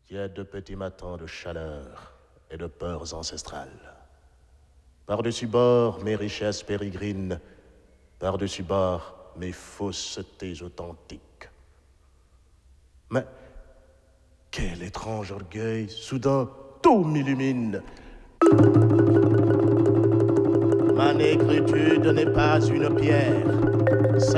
Il y a de petits matins de chaleur et de peurs ancestrales. Par-dessus bord, mes richesses pérégrines, par-dessus bord, mes faussetés authentiques. Mais quel étrange orgueil, soudain, tout m'illumine. Ma négritude n'est pas une pierre.